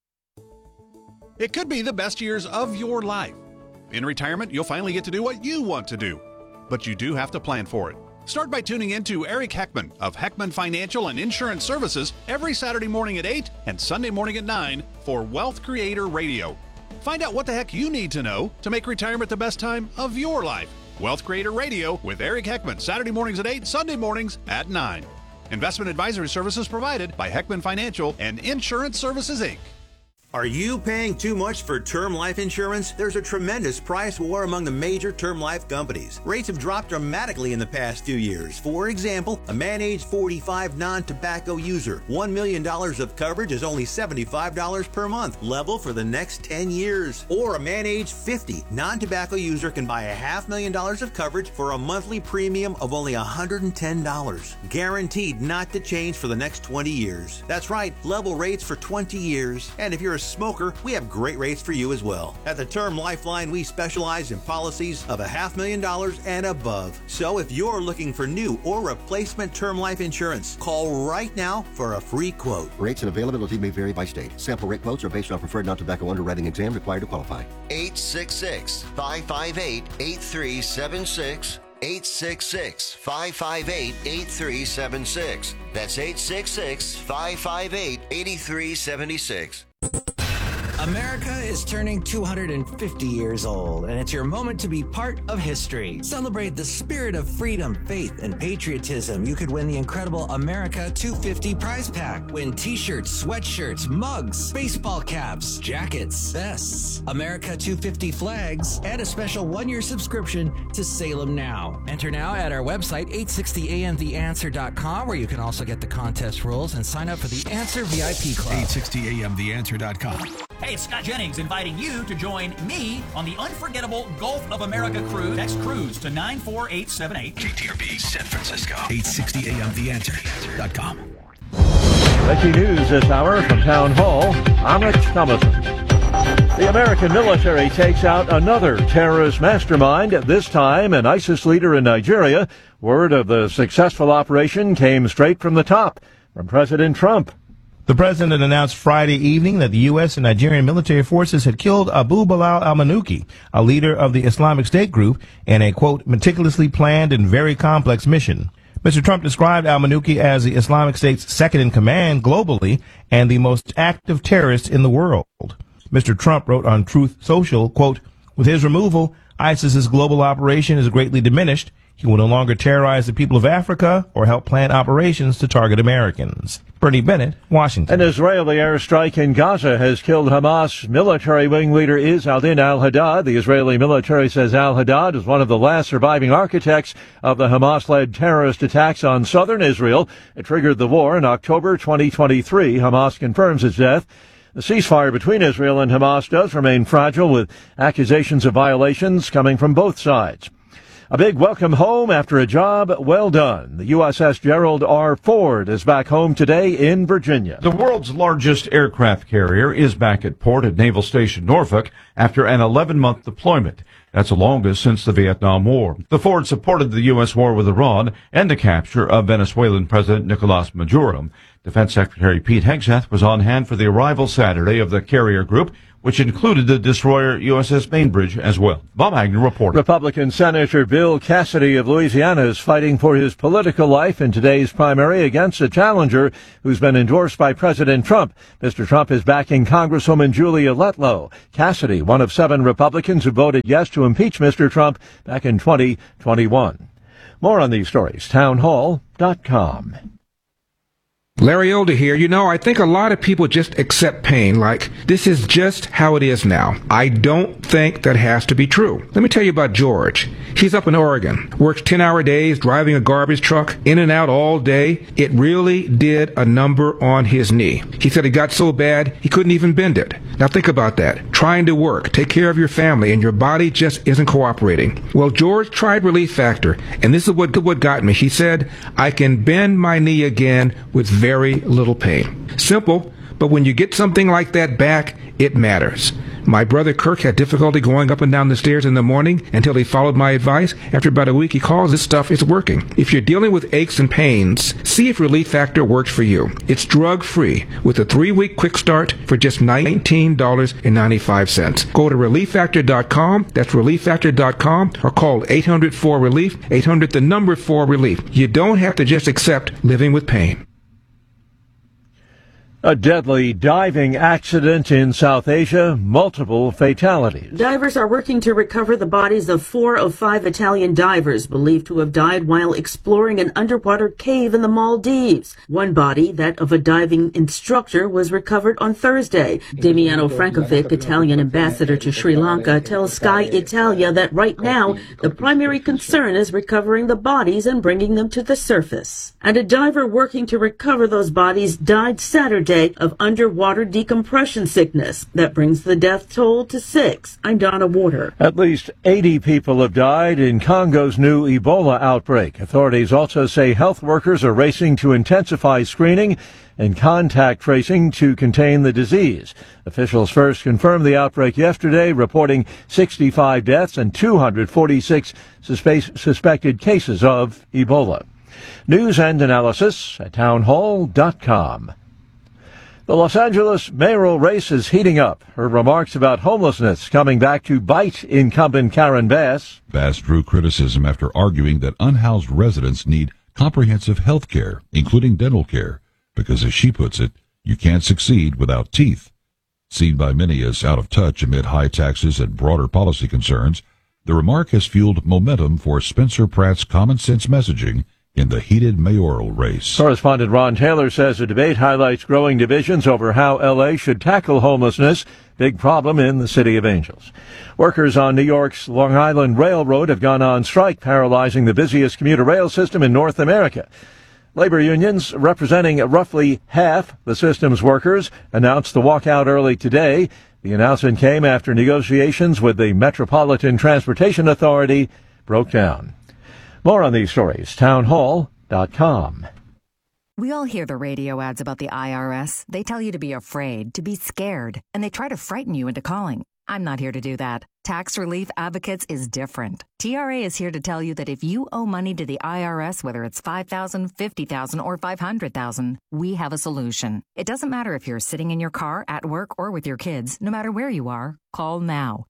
It could be the best years of your life. In retirement, you'll finally get to do what you want to do. But you do have to plan for it. Start by tuning in to Eric Heckman of Heckman Financial and Insurance Services every Saturday morning at 8 and Sunday morning at 9 for Wealth Creator Radio. Find out what the heck you need to know to make retirement the best time of your life. Wealth Creator Radio with Eric Heckman, Saturday mornings at 8, Sunday mornings at 9. Investment advisory services provided by Heckman Financial and Insurance Services, Inc. Are you paying too much for term life insurance? There's a tremendous price war among the major term life companies. Rates have dropped dramatically in the past few years. For example, a man age 45 non-tobacco user, $1 million of coverage is only $75 per month, level for the next 10 years. Or a man age 50 non-tobacco user can buy $500,000 of coverage for a monthly premium of only $110, guaranteed not to change for the next 20 years. That's right, level rates for 20 years. And if you're a smoker, we have great rates for you as well. At the Term Lifeline, we specialize in policies of $500,000 and above. So if you're looking for new or replacement term life insurance, call right now for a free quote. Rates and availability may vary by state. Sample rate quotes are based on preferred non-tobacco underwriting exam required to qualify. 866-558-8376. 866-558-8376. That's 866-558-8376. America is turning 250 years old, and it's your moment to be part of history. Celebrate the spirit of freedom, faith, and patriotism. You could win the incredible America 250 prize pack. Win t-shirts, sweatshirts, mugs, baseball caps, jackets, vests, America 250 flags, and a special one-year subscription to Salem Now. Enter now at our website, 860amtheanswer.com, where you can also get the contest rules and sign up for the Answer VIP Club. 860amtheanswer.com. Hey, it's Scott Jennings inviting you to join me on the unforgettable Gulf of America cruise. Text cruise to 94878. KTRB San Francisco. 860amtheanswer.com. Breaking news this hour from Town Hall. I'm Rich Thomason. The American military takes out another terrorist mastermind, this time an ISIS leader in Nigeria. Word of the successful operation came straight from the top, from President Trump. The president announced Friday evening that the U.S. and Nigerian military forces had killed Abu Bilal al-Manuki, a leader of the Islamic State group, in a, quote, meticulously planned and very complex mission. Mr. Trump described al-Manuki as the Islamic State's second-in-command globally and the most active terrorist in the world. Mr. Trump wrote on Truth Social, quote, with his removal, ISIS's global operation is greatly diminished. He will no longer terrorize the people of Africa or help plan operations to target Americans. Bernie Bennett, Washington. An Israeli airstrike in Gaza has killed Hamas military wing leader Izz-al-Din al-Haddad. The Israeli military says al-Haddad is one of the last surviving architects of the Hamas-led terrorist attacks on southern Israel. It triggered the war in October 2023. Hamas confirms his death. The ceasefire between Israel and Hamas does remain fragile, with accusations of violations coming from both sides. A big welcome home after a job well done. The USS Gerald R. Ford is back home today in Virginia. The world's largest aircraft carrier is back at port at Naval Station Norfolk after an 11-month deployment. That's the longest since the Vietnam War. The Ford supported the U.S. war with Iran and the capture of Venezuelan President Nicolas Maduro. Defense Secretary Pete Hegseth was on hand for the arrival Saturday of the carrier group, which included the destroyer USS Bainbridge as well. Bob Agnew reporting. Republican Senator Bill Cassidy of Louisiana is fighting for his political life in today's primary against a challenger who's been endorsed by President Trump. Mr. Trump is backing Congresswoman Julia Letlow. Cassidy, one of 7 Republicans who voted yes to impeach Mr. Trump back in 2021. More on these stories, townhall.com. Larry Elder here. You know, I think a lot of people just accept pain like this is just how it is now. I don't think that has to be true. Let me tell you about George. He's up in Oregon, works 10-hour days, driving a garbage truck, in and out all day. It really did a number on his knee. He said it got so bad he couldn't even bend it. Now think about that. Trying to work, take care of your family, and your body just isn't cooperating. Well, George tried Relief Factor, and this is what got me. He said, I can bend my knee again with very little pain. Simple, but when you get something like that back, it matters. My brother Kirk had difficulty going up and down the stairs in the morning until he followed my advice. After about a week, he calls, this stuff is working. If you're dealing with aches and pains, see if Relief Factor works for you. It's drug-free with a 3-week quick start for just $19.95. Go to ReliefFactor.com, that's ReliefFactor.com, or call 800-4-RELIEF, 800-4-RELIEF. You don't have to just accept living with pain. A deadly diving accident in South Asia, multiple fatalities. Divers are working to recover the bodies of 4 of 5 Italian divers believed to have died while exploring an underwater cave in the Maldives. One body, that of a diving instructor, was recovered on Thursday. Damiano Frankovic, Italian ambassador to Sri Lanka, tells Sky Italia that right now the primary concern is recovering the bodies and bringing them to the surface. And a diver working to recover those bodies died Saturday of underwater decompression sickness. That brings the death toll to 6. I'm Donna Warder. At least 80 people have died in Congo's new Ebola outbreak. Authorities also say health workers are racing to intensify screening and contact tracing to contain the disease. Officials first confirmed the outbreak yesterday, reporting 65 deaths and 246 suspected cases of Ebola. News and analysis at townhall.com. The Los Angeles mayoral race is heating up. Her remarks about homelessness coming back to bite incumbent Karen Bass. Bass drew criticism after arguing that unhoused residents need comprehensive health care, including dental care, because as she puts it, you can't succeed without teeth. Seen by many as out of touch amid high taxes and broader policy concerns, the remark has fueled momentum for Spencer Pratt's common sense messaging in the heated mayoral race. Correspondent Ron Taylor says the debate highlights growing divisions over how L.A. should tackle homelessness, big problem in the City of Angels. Workers on New York's Long Island Railroad have gone on strike, paralyzing the busiest commuter rail system in North America. Labor unions, representing roughly half the system's workers, announced the walkout early today. The announcement came after negotiations with the Metropolitan Transportation Authority broke down. More on these stories, townhall.com. We all hear the radio ads about the IRS. They tell you to be afraid, to be scared, and they try to frighten you into calling. I'm not here to do that. Tax Relief Advocates is different. TRA is here to tell you that if you owe money to the IRS, whether it's $5,000, $50,000, or $500,000, we have a solution. It doesn't matter if you're sitting in your car, at work, or with your kids. No matter where you are, call now.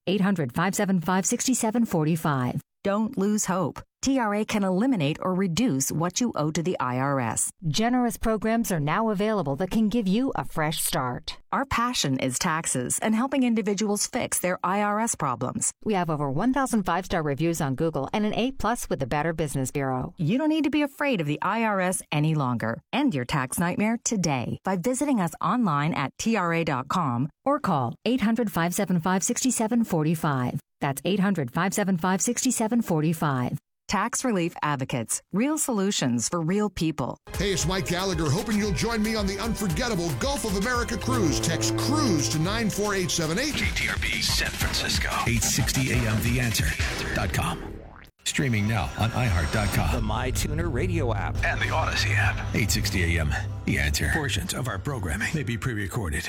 800-575-6745. Don't lose hope. TRA can eliminate or reduce what you owe to the IRS. Generous programs are now available that can give you a fresh start. Our passion is taxes and helping individuals fix their IRS problems. We have over 1,000 5-star reviews on Google and an A+ with the Better Business Bureau. You don't need to be afraid of the IRS any longer. End your tax nightmare today by visiting us online at TRA.com or call 800-575-6745. That's 800-575-6745. Tax Relief Advocates. Real solutions for real people. Hey, it's Mike Gallagher, hoping you'll join me on the unforgettable Gulf of America cruise. Text CRUISE to 94878. KTRP San Francisco. 860 AM TheAnswer.com. Streaming now on iHeart.com. The MyTuner radio app. And the Odyssey app. 860 AM. The Answer. Portions of our programming may be pre-recorded.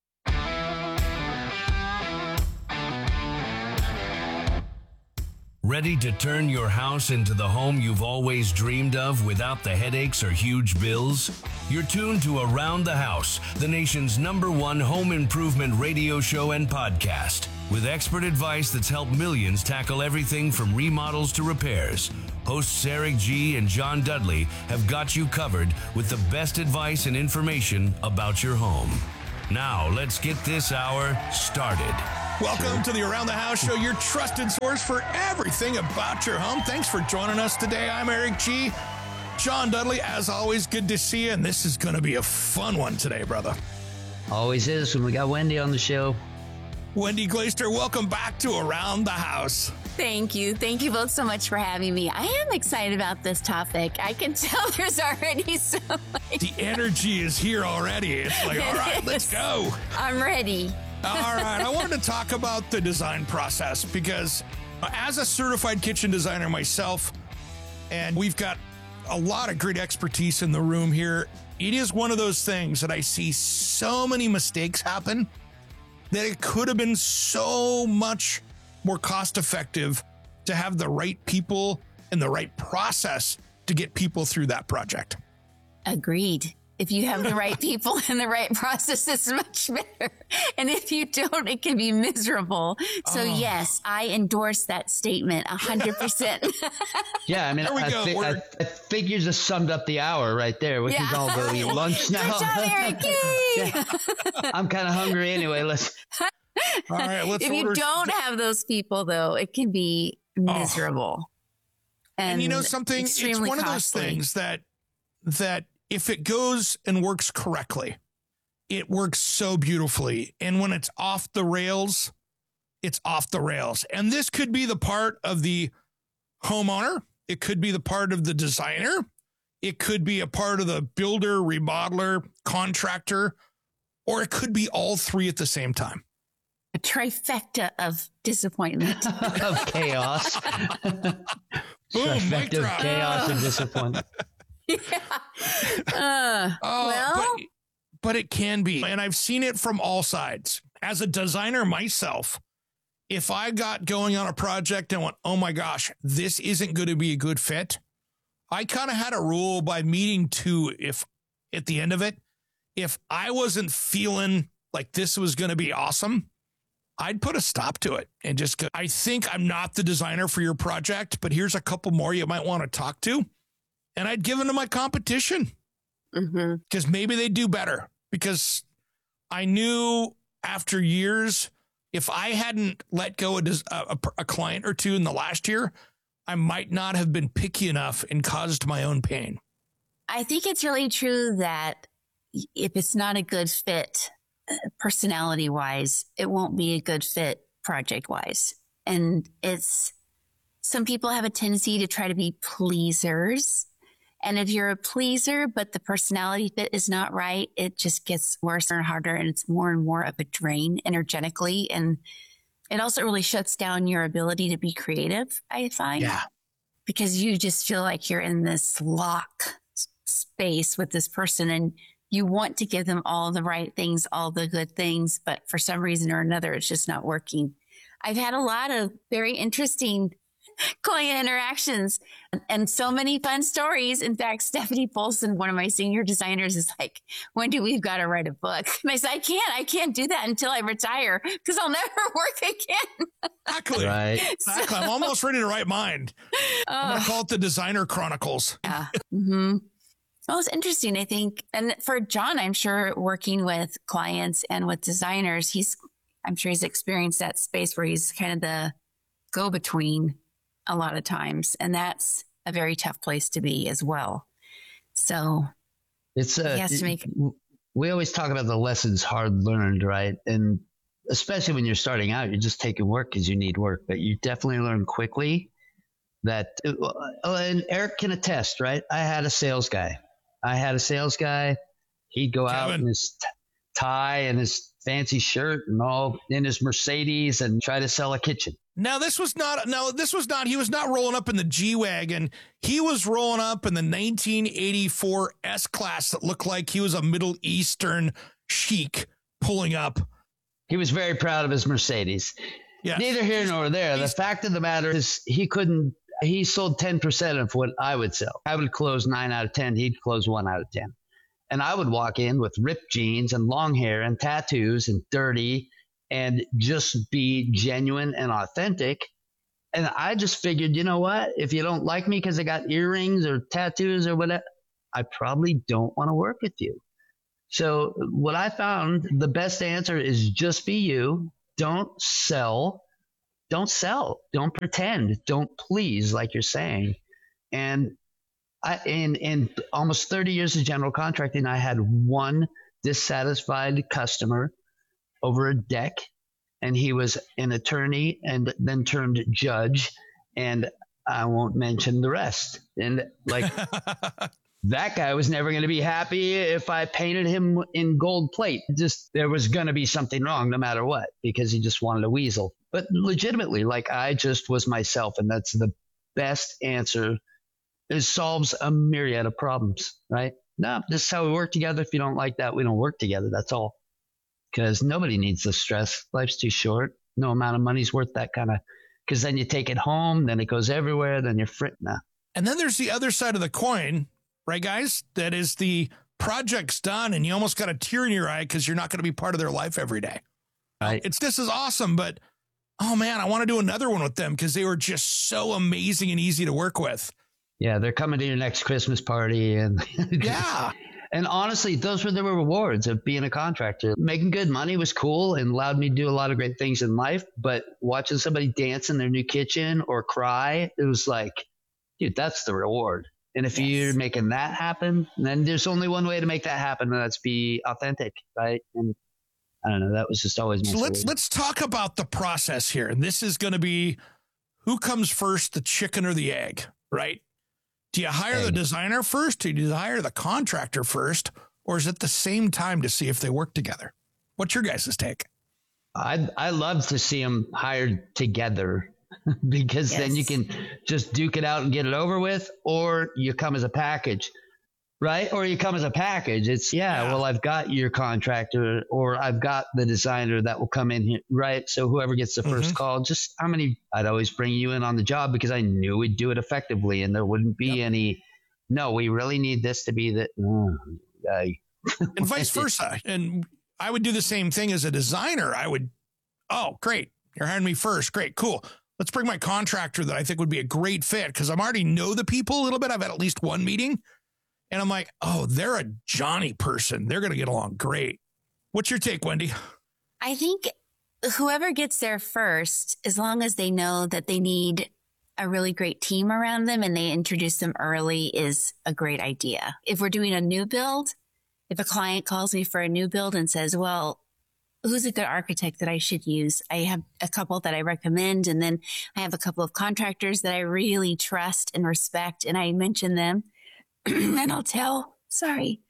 Ready to turn your house into the home you've always dreamed of without the headaches or huge bills? You're tuned to Around the House, the nation's #1 home improvement radio show and podcast. With expert advice that's helped millions tackle everything from remodels to repairs, hosts Eric G. and John Dudley have got you covered with the best advice and information about your home. Now, let's get this hour started. Welcome to the Around the House show, your trusted source for everything about your home. Thanks for joining us today. I'm Eric G. John Dudley, as always, good to see you. And this is going to be a fun one today, brother. Always is when we got Wendy on the show. Wendy Glaister, welcome back to Around the House. Thank you. Thank you both so much for having me. I am excited about this topic. I can tell there's already so much. The energy is here already. It's like, all right, let's go. I'm ready. All right. I wanted to talk about the design process because as a certified kitchen designer myself, and we've got a lot of great expertise in the room here, it is one of those things that I see so many mistakes happen that it could have been so much more cost effective to have the right people and the right process to get people through that project. Agreed. If you have the right people and the right process, it's much better. And if you don't, it can be miserable. So yes, I endorse that statement 100%. Yeah, I mean, I think you just summed up the hour right there. We can all go eat lunch now. Yeah. I'm kind of hungry anyway. All right, let's if you don't have those people, though, it can be miserable. And you know something? It's one of those things that if it goes and works correctly, it works so beautifully. And when it's off the rails, it's off the rails. And this could be the part of the homeowner. It could be the part of the designer. It could be a part of the builder, remodeler, contractor, or it could be all three at the same time. A trifecta of disappointment. Of chaos. Boom, mic drop. Of chaos and disappointment. But it can be. And I've seen it from all sides. As a designer myself, if I got going on a project and went, oh my gosh, this isn't going to be a good fit, I kind of had a rule by meeting two. If at the end of it, if I wasn't feeling like this was going to be awesome, I'd put a stop to it and just go, I think I'm not the designer for your project, but here's a couple more you might want to talk to. And I'd give them to my competition because maybe they do better. Because I knew after years, if I hadn't let go of a client or two in the last year, I might not have been picky enough and caused my own pain. I think it's really true that if it's not a good fit, personality wise, it won't be a good fit project wise. And some people have a tendency to try to be pleasers. And if you're a pleaser, but the personality fit is not right, it just gets worse and harder. And it's more and more of a drain energetically. And it also really shuts down your ability to be creative, I find. Yeah. Because you just feel like you're in this lock space with this person and you want to give them all the right things, all the good things, but for some reason or another, it's just not working. I've had a lot of very interesting client interactions and so many fun stories. In fact, Stephanie Polson, one of my senior designers, is like, Wendy, we've got to write a book. And I said, I can't do that until I retire because I'll never work again. Exactly. Right. Exactly. I'm almost ready to write mine. I'm going to call it the Designer Chronicles. Yeah. Mm-hmm. Well, it's interesting, I think. And for John, I'm sure working with clients and with designers, I'm sure he's experienced that space where he's kind of the go-between a lot of times. And that's a very tough place to be as well. So he has to make. We always talk about the lessons hard learned, right? And especially when you're starting out, you're just taking work because you need work, but you definitely learn quickly that, and Eric can attest, right? I had a sales guy. He'd go out in his tie and his fancy shirt and all in his Mercedes and try to sell a kitchen. Now, this was not, he was not rolling up in the G-Wagon. He was rolling up in the 1984 S-Class that looked like he was a Middle Eastern sheik pulling up. He was very proud of his Mercedes. Yeah. Neither here nor there. The fact of the matter is he sold 10% of what I would sell. I would close 9 out of 10. He'd close 1 out of 10. And I would walk in with ripped jeans and long hair and tattoos and dirty and just be genuine and authentic. And I just figured, you know what? If you don't like me because I got earrings or tattoos or whatever, I probably don't want to work with you. So what I found, the best answer is just be you. Don't sell. Don't pretend. Don't please, like you're saying. And in almost 30 years of general contracting, I had one dissatisfied customer over a deck, and he was an attorney and then turned judge, and I won't mention the rest. And like that guy was never going to be happy if I painted him in gold plate. Just there was going to be something wrong no matter what, because he just wanted a weasel. But legitimately, like I just was myself, and that's the best answer. It solves a myriad of problems, right? No, this is how we work together. If you don't like that, we don't work together. That's all. Because nobody needs the stress. Life's too short. No amount of money's worth that kind of, because then you take it home, then it goes everywhere, then you're fritting out. And then there's the other side of the coin, right, guys? That is the project's done and you almost got a tear in your eye because you're not going to be part of their life every day. Right. This is awesome, but oh man, I want to do another one with them because they were just so amazing and easy to work with. Yeah, they're coming to your next Christmas party. And yeah. And honestly, those were the rewards of being a contractor. Making good money was cool and allowed me to do a lot of great things in life. But watching somebody dance in their new kitchen or cry, it was like, dude, that's the reward. And if you're making that happen, then there's only one way to make that happen, and that's be authentic, right? And I don't know, that was just always my So let's talk about the process here. And this is going to be who comes first, the chicken or the egg, right? Do you hire the designer first? Do you hire the contractor first? Or is it the same time to see if they work together? What's your guys' take? I love to see them hired together because then you can just duke it out and get it over with, or you come as a package, right? Or you come as a package. It's, well, I've got your contractor or I've got the designer that will come in here, right? So whoever gets the first call, just I'd always bring you in on the job because I knew we'd do it effectively and there wouldn't be any, no, we really need this to be the, and vice versa. And I would do the same thing as a designer. I would, oh, great. You're hiring me first. Great, cool. Let's bring my contractor that I think would be a great fit because I already know the people a little bit. I've had at least one meeting. And I'm like, oh, they're a Johnny person. They're going to get along great. What's your take, Wendy? I think whoever gets there first, as long as they know that they need a really great team around them and they introduce them early, is a great idea. If we're doing a new build, if a client calls me for a new build and says, well, who's a good architect that I should use? I have a couple that I recommend, and then I have a couple of contractors that I really trust and respect, and I mention them. And I'll tell the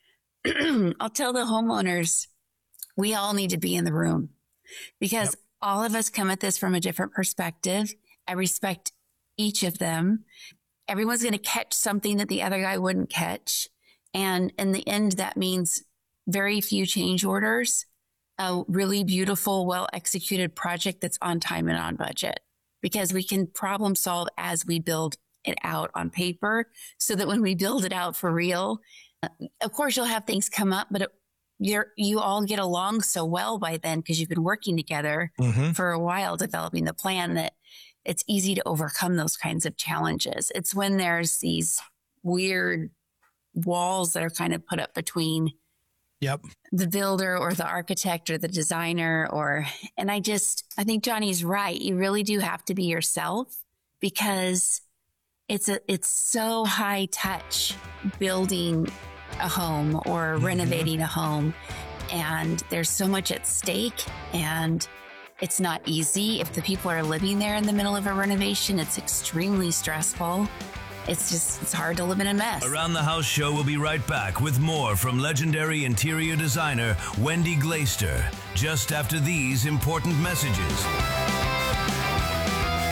homeowners, we all need to be in the room because all of us come at this from a different perspective. I respect each of them. Everyone's going to catch something that the other guy wouldn't catch. And in the end, that means very few change orders, a really beautiful, well-executed project that's on time and on budget, because we can problem solve as we build it out on paper, so that when we build it out for real, of course you'll have things come up, but you all get along so well by then because you've been working together for a while developing the plan that it's easy to overcome those kinds of challenges. It's when there's these weird walls that are kind of put up between the builder or the architect or the designer, and I think Johnny's right. You really do have to be yourself because it's so high touch building a home or renovating a home, and there's so much at stake, and it's not easy. If the people are living there in the middle of a renovation, it's extremely stressful. It's hard to live in a mess. Around the House show will be right back with more from legendary interior designer Wendy Glaister, just after these important messages.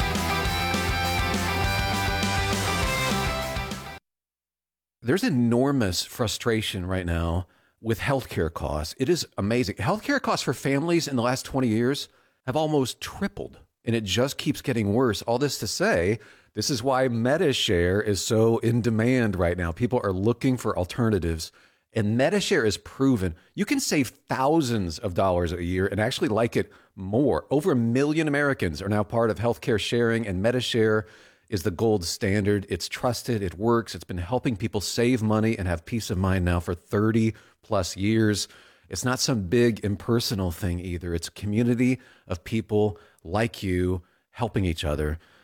there's enormous frustration right now with healthcare costs. It is amazing. Healthcare costs for families in the last 20 years have almost tripled, and it just keeps getting worse. All this to say, this is why MediShare is so in demand right now. People are looking for alternatives, and MediShare is proven. You can save thousands of dollars a year and actually like it more. Over 1 million Americans are now part of healthcare sharing, and MediShare is the gold standard. It's trusted. It works. It's been helping people save money and have peace of mind now for 30 plus years. It's not some big impersonal thing either. It's a community of people like you helping each other.